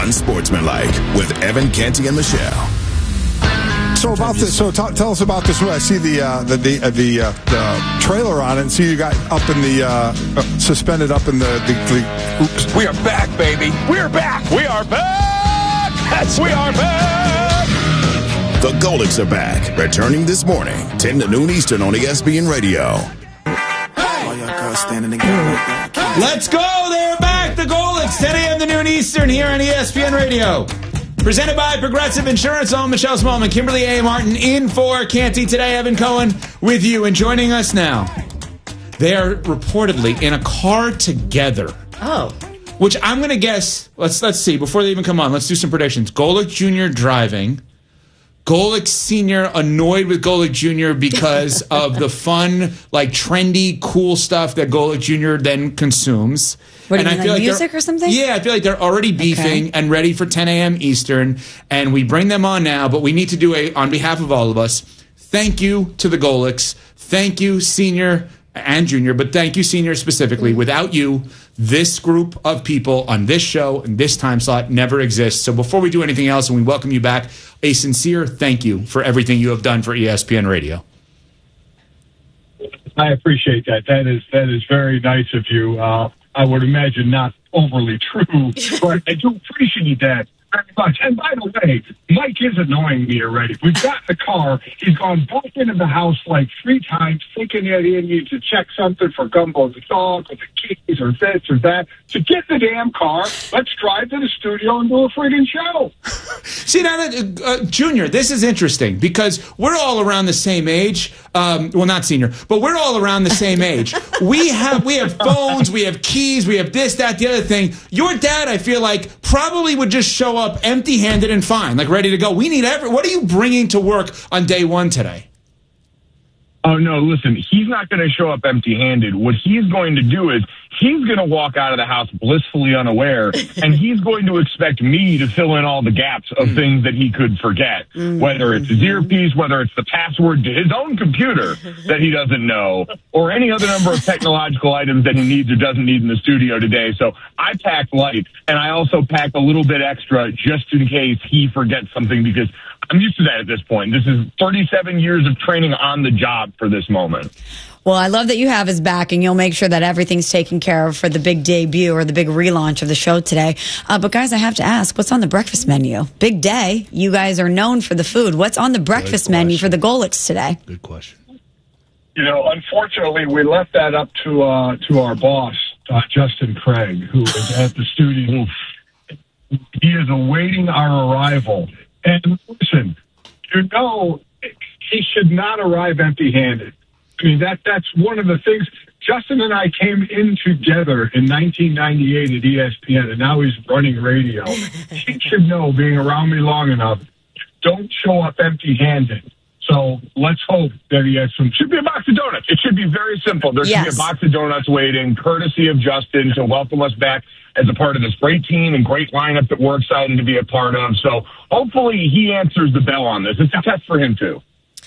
Unsportsmanlike with Evan Canty and Michelle. So about this, tell us about this. I see the trailer on it, and see you got up in the suspended up in the oops. We are back, baby. We are back. We are back. We are back. The Golics are back, returning this morning, 10 to noon Eastern on ESPN Radio. Let's go. They're back. The Golics, 10 a.m. to noon Eastern here on ESPN Radio. Presented by Progressive Insurance. I'm Michelle Smallman, Kimberly A. Martin in for Canty today. Evan Cohen with you, and joining us now. They are reportedly in a car together. Oh. Which I'm going to guess, let's see, before they even come on, let's do some predictions. Golic Jr. driving. Golic Sr. annoyed with Golic Jr. because of the fun, like trendy, cool stuff that Golic Jr. then consumes. What do you mean, like music or something? Yeah, I feel like they're already beefing and ready for 10 a.m. Eastern, and we bring them on now, but we need to do on behalf of all of us, thank you to the Golics. Thank you, Senior and Junior, but thank you, Senior, specifically. Without you, this group of people on this show and this time slot never exists. So before we do anything else, and we welcome you back, a sincere thank you for everything you have done for ESPN Radio. I appreciate that. That is very nice of you. I would imagine not overly true, but I do appreciate that very much. And by the way, Mike is annoying me already. We've got in the car. He's gone back into the house like 3 times, thinking that he needs to check something for Gumbo the dog, or the keys, or this or that. So get the damn car. Let's drive to the studio and do a friggin' show. See, now that Junior, this is interesting because we're all around the same age. Well, not Senior, but we're all around the same age. We have phones, we have keys, we have this, that, the other thing. Your dad, I feel like, probably would just show up empty-handed and fine, like ready to go. We need what are you bringing to work on day one today? Oh, no, listen, he's not going to show up empty-handed. What he's going to do is he's going to walk out of the house blissfully unaware, and he's going to expect me to fill in all the gaps of things that he could forget, whether it's his earpiece, whether it's the password to his own computer that he doesn't know, or any other number of technological items that he needs or doesn't need in the studio today. So I packed light, and I also packed a little bit extra just in case he forgets something, because I'm used to that at this point. This is 37 years of training on the job for this moment. Well, I love that you have his back, and you'll make sure that everything's taken care of for the big debut or the big relaunch of the show today. But, guys, I have to ask, what's on the breakfast menu? Big day. You guys are known for the food. What's on the breakfast menu for the Golics today? Good question. You know, unfortunately, we left that up to our boss, Justin Craig, who is at the studio. He is awaiting our arrival. And listen, you know, he should not arrive empty-handed. I mean, that's one of the things. Justin and I came in together in 1998 at ESPN, and now he's running radio. He should know, being around me long enough, don't show up empty-handed. So let's hope that he has some. Should be a box of donuts. It should be very simple. There should be a box of donuts waiting, courtesy of Justin, to welcome us back as a part of this great team and great lineup that we're excited to be a part of. So hopefully he answers the bell on this. It's a test for him, too.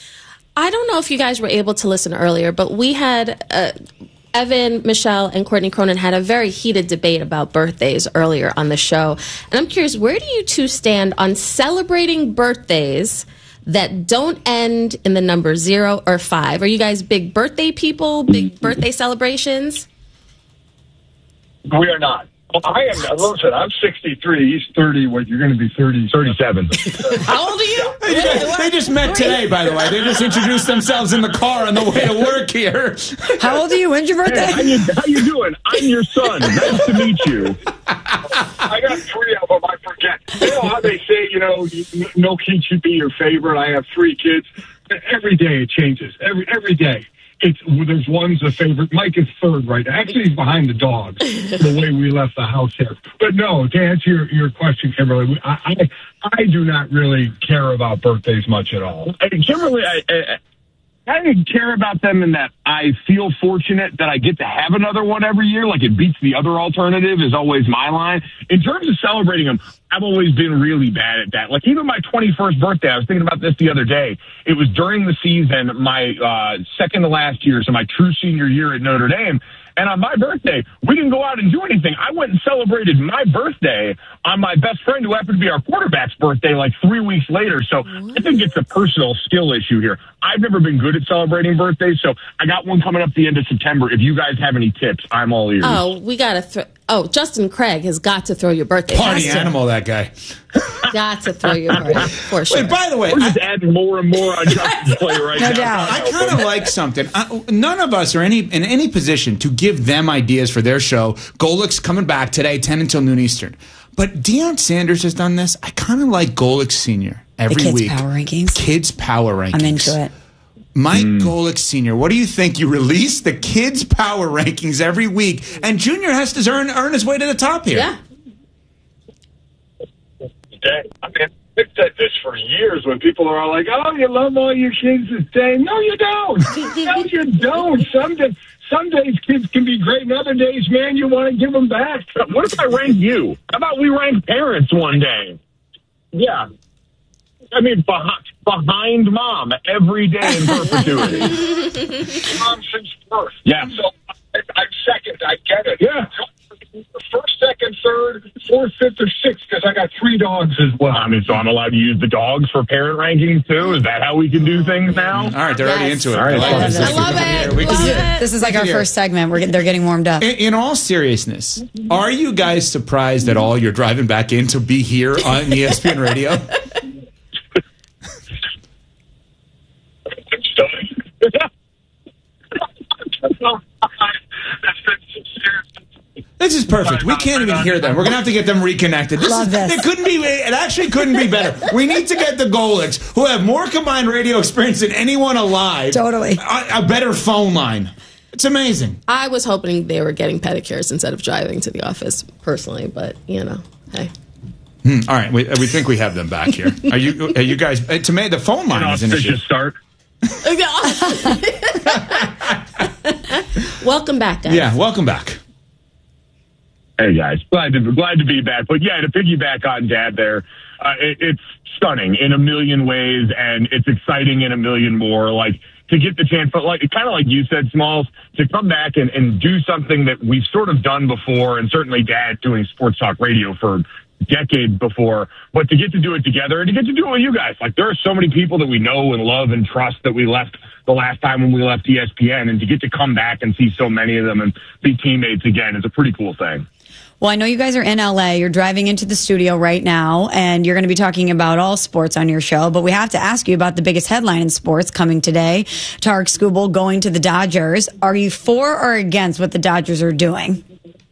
I don't know if you guys were able to listen earlier, but we had Evan, Michelle, and Courtney Cronin had a very heated debate about birthdays earlier on the show. And I'm curious, where do you two stand on celebrating birthdays that don't end in the number 0 or 5? Are you guys big birthday people, big birthday celebrations? We are not. I am. Listen, I'm 63. He's 30. What, you're going to be 37. How old are you? They just met today, by the way. They just introduced themselves in the car on the way to work here. How old are you? When's your birthday? Hey, how you doing? I'm your son. Nice to meet you. I got 3 of them. I forget. You know how they say, you know, no kid should be your favorite. I have 3 kids. Every day it changes. Every day. There's one's a favorite. Mike is 3rd right now. Actually, he's behind the dogs, the way we left the house here. But no, to answer your question, Kimberly, I do not really care about birthdays much at all. Kimberly, I didn't care about them in that I feel fortunate that I get to have another one every year. Like, it beats the other alternative is always my line. In terms of celebrating them, I've always been really bad at that. Like, even my 21st birthday, I was thinking about this the other day. It was during the season, my second to last year, so my true senior year at Notre Dame. And on my birthday, we didn't go out and do anything. I went and celebrated my birthday on my best friend who happened to be our quarterback's birthday like 3 weeks later. So I think it's a personal skill issue here. I've never been good at celebrating birthdays, so I got one coming up the end of September. If you guys have any tips, I'm all ears. Oh, we got to Justin Craig has got to throw your birthday. Party animal, that guy. Got to throw your birthday, for sure. Wait, by the way, we're just adding more and more on Justin's play right now. doubt. I kind of like something. None of us are in any position to give them ideas for their show. Golick's coming back today, 10 until noon Eastern. But Deion Sanders has done this. I kind of like Golick Sr. every week. Power rankings. Kids Power Rankings. I'm into it. Mike Golick Sr., what do you think? You release the Kids Power Rankings every week, and Junior has to earn his way to the top here. Yeah. I mean, I've said this for years when people are all like, oh, you love all your kids the same. No, you don't. No, you don't. Some days kids can be great, and other days, man, you want to give them back. What if I rank you? How about we rank parents one day? Yeah. I mean, behind mom every day in perpetuity. Mom since birth. Yeah. So I'm second. I get it. Yeah. First, second, third, fourth, fifth, or sixth, because I got 3 dogs as well. I mean, so I'm allowed to use the dogs for parent rankings, too? Is that how we can do things now? All right, they're already into it. All right, I love it. This is like our first segment. They're getting warmed up. In all seriousness, are you guys surprised at all you're driving back in to be here on ESPN Radio? I'm stunning. This is perfect. We can't even hear them. We're going to have to get them reconnected. Love this. It actually couldn't be better. We need to get the Golicks, who have more combined radio experience than anyone alive. Totally. A better phone line. It's amazing. I was hoping they were getting pedicures instead of driving to the office personally, but, hey. All right, we think we have them back here. Are you guys? To me, the phone line is an issue. Start. Welcome back, guys. Yeah, welcome back. Hey guys, glad to be back. But yeah, to piggyback on Dad there, it's stunning in a million ways, and it's exciting in a million more. Like to get the chance, but kind of like you said, Smalls, to come back and do something that we've sort of done before, and certainly Dad doing sports talk radio for decades before, but to get to do it together and to get to do it with you guys. Like there are so many people that we know and love and trust that we left the last time when we left ESPN, and to get to come back and see so many of them and be teammates again is a pretty cool thing. Well, I know you guys are in LA. You're driving into the studio right now, and you're going to be talking about all sports on your show. But we have to ask you about the biggest headline in sports coming today. Tarek Skubal going to the Dodgers. Are you for or against what the Dodgers are doing?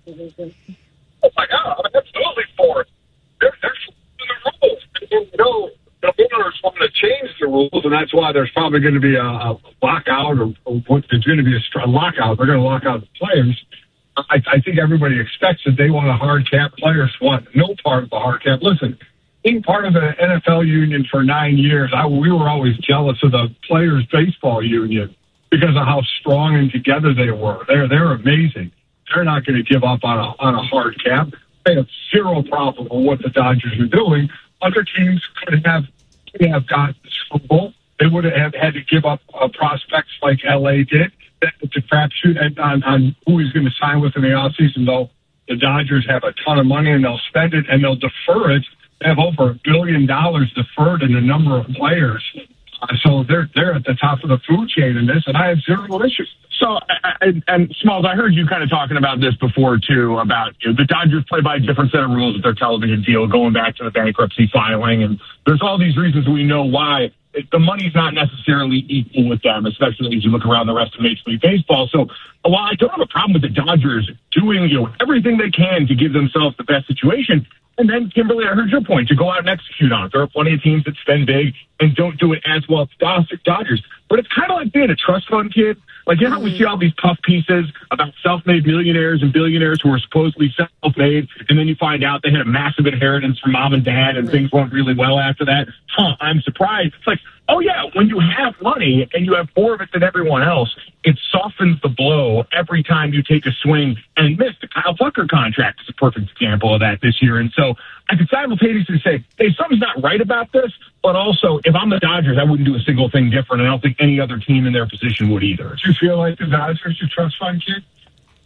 Oh, my God. I'm absolutely for it. They're following the rules. You know, the owners want to change the rules, and that's why there's probably going to be a lockout, or there's going to be a lockout. They're going to lock out the players. I think everybody expects that they want a hard cap. Players want no part of the hard cap. Listen, being part of the NFL union for 9 years, we were always jealous of the players' baseball union because of how strong and together they were. They're amazing. They're not going to give up on a hard cap. They have zero problem with what the Dodgers are doing. Other teams could have got the Super Bowl. They would have had to give up prospects like LA did. It's a crapshoot on who he's going to sign with in the offseason, though. The Dodgers have a ton of money, and they'll spend it, and they'll defer it. They have over $1 billion deferred in a number of players. So they're at the top of the food chain in this, and I have zero issues. So, and Smalls, I heard you kind of talking about this before, too, about the Dodgers play by a different set of rules with their television deal, going back to the bankruptcy filing, and there's all these reasons we know why. The money's not necessarily equal with them, especially as you look around the rest of Major League Baseball. So while I don't have a problem with the Dodgers doing everything they can to give themselves the best situation, and then, Kimberly, I heard your point, to go out and execute on it. There are plenty of teams that spend big and don't do it as well as the Dodgers. But it's kind of like being a trust fund kid. Like, you know, we see all these puff pieces about self-made millionaires and billionaires who are supposedly self-made, and then you find out they had a massive inheritance from mom and dad, and things went really well after that. I'm surprised. It's like, oh, yeah, when you have money and you have more of it than everyone else, it softens the blow every time you take a swing and miss. The Kyle Tucker contract is a perfect example of that this year. And so I could simultaneously say, hey, something's not right about this, but also, if I'm the Dodgers, I wouldn't do a single thing different, and I don't think any other team in their position would either. Do you feel like the Dodgers are trust fund kid?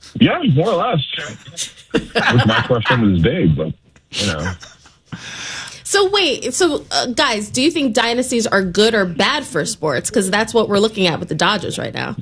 Yeah, more or less. Wish my question was big, but, you know. So wait, guys, do you think dynasties are good or bad for sports? Because that's what we're looking at with the Dodgers right now.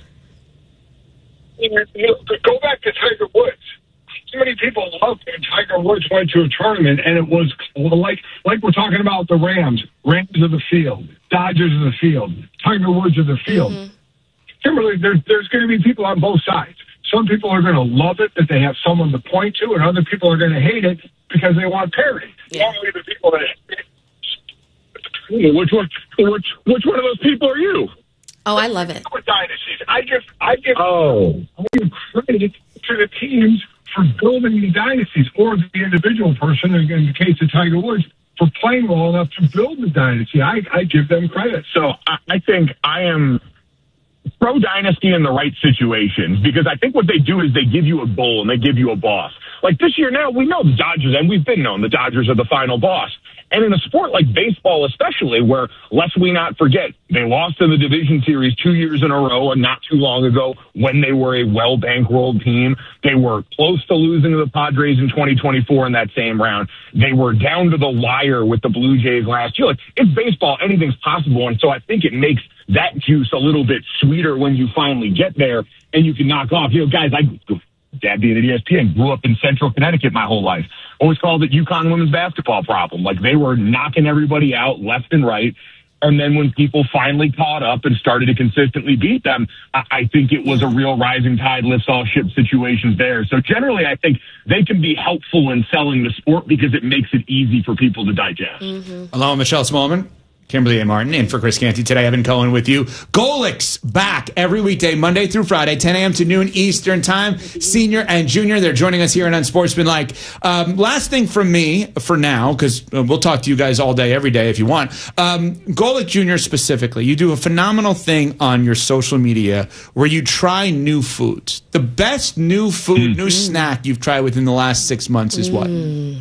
Go back to Tiger Woods. So many people loved when Tiger Woods went to a tournament, and it was like we're talking about the Rams. Rams of the field, Dodgers of the field, Tiger Woods of the field. Mm-hmm. Kimberly, there's going to be people on both sides. Some people are going to love it that they have someone to point to, and other people are going to hate it because they want parity. Yeah. Normally, the people that which one of those people are you? Oh, I love it. With dynasties, I give credit to the teams for building the dynasties, or the individual person, in the case of Tiger Woods, for playing well enough to build the dynasty. I give them credit. So I think I am pro-dynasty in the right situations, because I think what they do is they give you a goal and they give you a boss. Like this year now, we know the Dodgers, and we've been known the Dodgers are the final boss. And in a sport like baseball especially, where, lest we not forget, they lost in the division series 2 years in a row and not too long ago when they were a well-bankrolled team. They were close to losing to the Padres in 2024 in that same round. They were down to the wire with the Blue Jays last year. Like, it's baseball. Anything's possible. And so I think it makes that juice a little bit sweeter when you finally get there and you can knock off. You know, guys, Dad being at ESPN, grew up in Central Connecticut my whole life. Always called it UConn women's basketball problem. Like, they were knocking everybody out left and right. And then when people finally caught up and started to consistently beat them, I think it was a real rising tide lifts all ships situations there. So generally, I think they can be helpful in selling the sport because it makes it easy for people to digest. Mm-hmm. Hello, Michelle Smallman. Kimberly A. Martin in for Chris Canty today. Evan Cohen with you. Golics back every weekday, Monday through Friday, 10 a.m. to noon Eastern time. Senior and junior, they're joining us here on Unsportsmanlike. Last thing from me for now, because we'll talk to you guys all day, every day if you want. Golic Junior specifically, you do a phenomenal thing on your social media where you try new foods. The best new food, new snack you've tried within the last 6 months is what?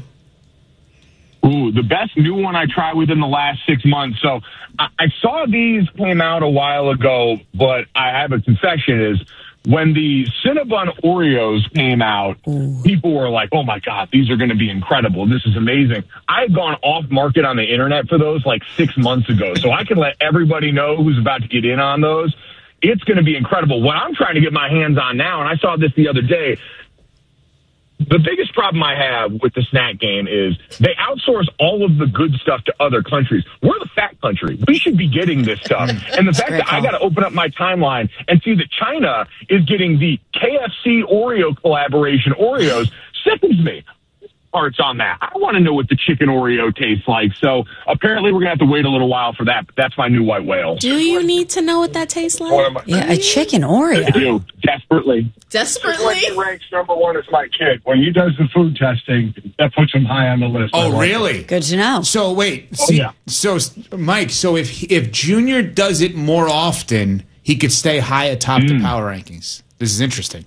Ooh, the best new one I tried within the last 6 months. So I saw these came out a while ago, but I have a confession is when the Cinnabon Oreos came out, people were like, oh my God, these are going to be incredible. This is amazing. I had gone off market on the internet for those like 6 months ago. So I can let everybody know who's about to get in on those. It's going to be incredible. What I'm trying to get my hands on now, and I saw this the other day, the biggest problem I have with the snack game is they outsource all of the good stuff to other countries. We're the fat country. We should be getting this stuff. And the fact that I got to open up my timeline and see that China is getting the KFC Oreo collaboration Oreos sickens me. Parts on that. I want to know what the chicken Oreo tastes like. So apparently we're going to have to wait a little while for that. But that's my new white whale. Do you need to know what that tastes like? Yeah, a chicken Oreo. I do. Desperately. Desperately? Ranks number one is my kid. When he does the food testing, that puts him high on the list. Oh, really? Good to know. So wait, yeah. So Mike, so if Junior does it more often, he could stay high atop the power rankings. This is interesting.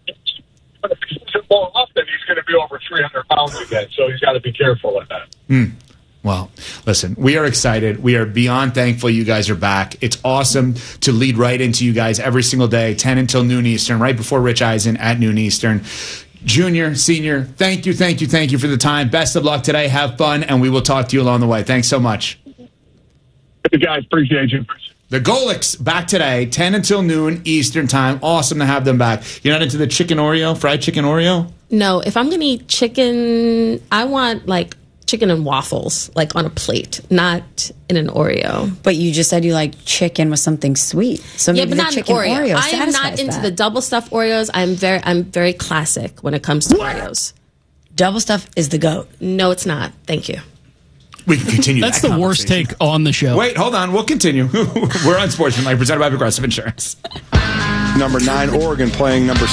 More often, he's going to be over 300 pounds again, so he's got to be careful with that. Well, listen, we are excited. We are beyond thankful you guys are back. It's awesome to lead right into you guys every single day, 10 until noon Eastern, right before Rich Eisen at noon Eastern. Junior, senior, thank you for the time. Best of luck today. Have fun, and we will talk to you along the way. Thanks so much. Hey, guys, appreciate you. The Golics back today, 10 until noon Eastern time. Awesome to have them back. You're not into the chicken Oreo, fried chicken Oreo? No, if I'm going to eat chicken, I want like chicken and waffles, like on a plate, not in an Oreo. But you just said you like chicken with something sweet. So maybe but the not chicken an Oreo. I am not satisfies into that. the double stuffed Oreos. I'm very classic when it comes to Oreos. Double stuff is the GOAT. No, it's not. Thank you. We can continue. That's that the worst take on the show. Wait, hold on. We'll continue. We're on Sportsmanlike, presented by Progressive Insurance. Number 9, Oregon playing number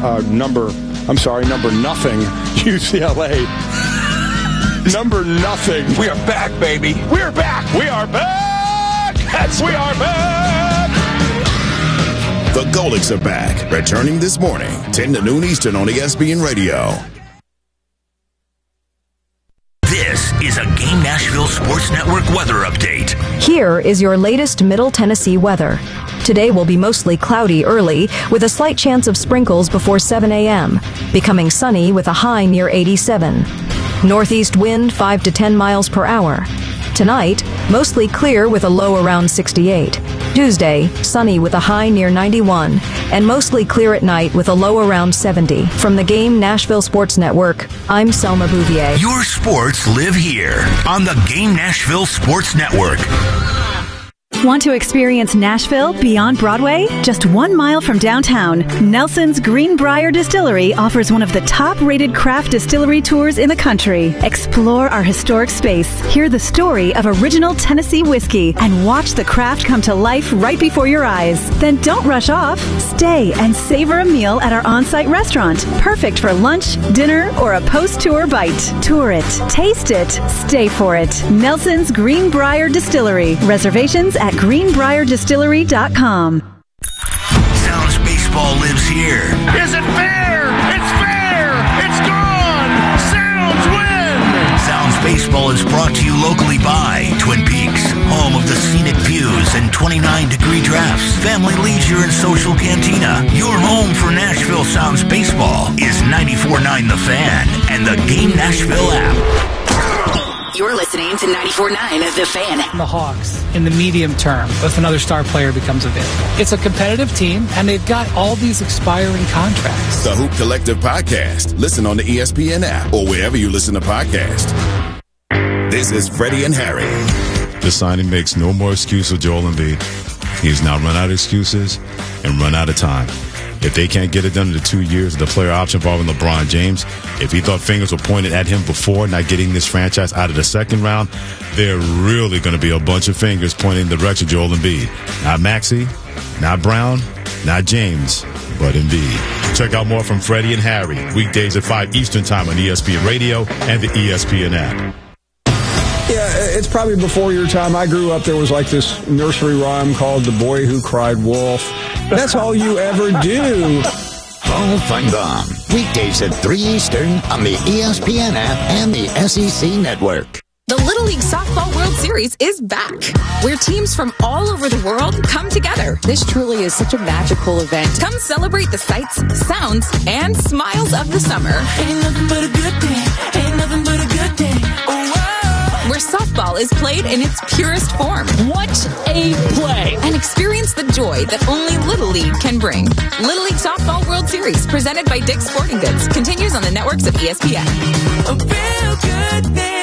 nothing, UCLA. Number nothing. We are back, baby. We're back. We are back. We are back. The Golics are back, returning this morning, 10 to noon Eastern on ESPN Radio. This is a Game Nashville Sports Network weather update. Here is your latest Middle Tennessee weather. Today will be mostly cloudy early, with a slight chance of sprinkles before 7 a.m., becoming sunny with a high near 87. Northeast wind 5 to 10 miles per hour. Tonight, mostly clear with a low around 68. Tuesday, sunny with a high near 91, and mostly clear at night with a low around 70. From the Game Nashville Sports Network, I'm Selma Bouvier. Your sports live here on the Game Nashville Sports Network. Want to experience Nashville beyond Broadway? Just 1 mile from downtown, Nelson's Greenbrier Distillery offers one of the top-rated craft distillery tours in the country. Explore our historic space, hear the story of original Tennessee whiskey, and watch the craft come to life right before your eyes. Then don't rush off. Stay and savor a meal at our on-site restaurant, perfect for lunch, dinner, or a post-tour bite. Tour it, taste it, stay for it. Nelson's Greenbrier Distillery. Reservations at greenbrierdistillery.com. Sounds Baseball lives here. Is it fair? It's fair. It's gone. Sounds win. Sounds Baseball is brought to you locally by Twin Peaks, home of the scenic views and 29-degree drafts, family leisure and social cantina. Your home for Nashville Sounds Baseball is 94.9 The Fan and the Game Nashville app. You're listening to 94.9 The Fan. The Hawks, in the medium term, if another star player becomes available. It's a competitive team, and they've got all these expiring contracts. The Hoop Collective Podcast. Listen on the ESPN app or wherever you listen to podcasts. This is Freddie and Harry. The signing makes no more excuse of Joel Embiid. He's now run out of excuses and run out of time. If they can't get it done in the 2 years of the player option involving LeBron James, if he thought fingers were pointed at him before not getting this franchise out of the second round, there are really going to be a bunch of fingers pointing in the direction of Joel Embiid. Not Maxey, not Brown, not James, but Embiid. Check out more from Freddie and Harry, weekdays at 5 Eastern Time on ESPN Radio and the ESPN app. Yeah, it's probably before your time. I grew up, there was like this nursery rhyme called The Boy Who Cried Wolf. That's all you ever do. Paul Feinbaum, weekdays at 3 Eastern on the ESPN app and the SEC Network. The Little League Softball World Series is back, where teams from all over the world come together. This truly is such a magical event. Come celebrate the sights, sounds, and smiles of the summer. Ain't nothing but a good day. Ain't nothing but a good day. Oh, wow. Where softball is played in its purest form. What a play! And experience the joy that only Little League can bring. Little League Softball World Series, presented by Dick's Sporting Goods, continues on the networks of ESPN. A real good day.